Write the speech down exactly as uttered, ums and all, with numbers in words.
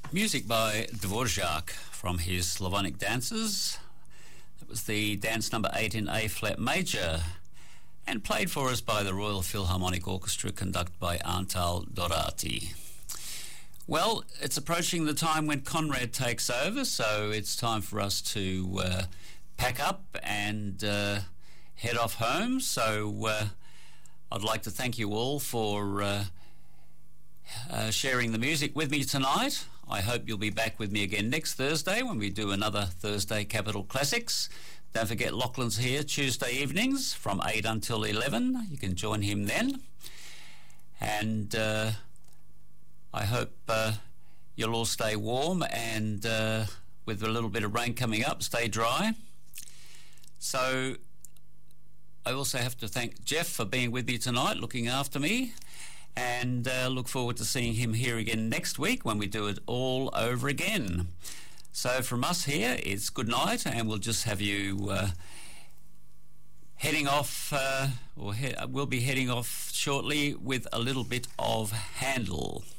Music by Dvorak from his Slavonic dances. That was the dance number eight in A-flat major and played for us by the Royal Philharmonic Orchestra, conducted by Antal Dorati. Well, it's approaching the time when Conrad takes over, so it's time for us to uh, pack up and uh, head off home. So uh, I'd like to thank you all for uh, uh, sharing the music with me tonight. I hope you'll be back with me again next Thursday when we do another Thursday Capital Classics. Don't forget, Lachlan's here Tuesday evenings from eight until eleven. You can join him then. And uh, I hope uh, you'll all stay warm and uh, with a little bit of rain coming up, stay dry. So I also have to thank Jeff for being with me tonight, looking after me. And uh, look forward to seeing him here again next week when we do it all over again. So from us here, it's good night, and we'll just have you uh, heading off, uh, or he- we'll be heading off shortly with a little bit of Handel.